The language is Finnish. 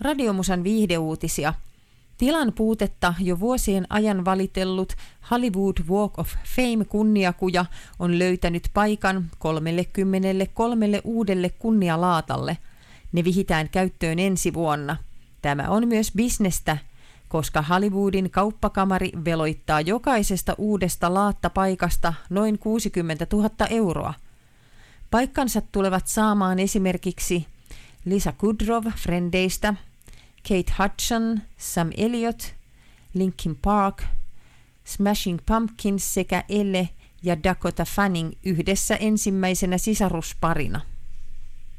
Radiomusan viihdeuutisia. Tilan puutetta jo vuosien ajan valitellut Hollywood Walk of Fame-kunniakuja on löytänyt paikan 33 uudelle kunnialaatalle. Ne vihitään käyttöön ensi vuonna. Tämä on myös bisnestä, koska Hollywoodin kauppakamari veloittaa jokaisesta uudesta laattapaikasta noin 60 000 euroa. Paikkansa tulevat saamaan esimerkiksi Lisa Kudrow Frendeistä, Kate Hudson, Sam Elliott, Linkin Park, Smashing Pumpkins sekä Elle ja Dakota Fanning yhdessä ensimmäisenä sisarusparina.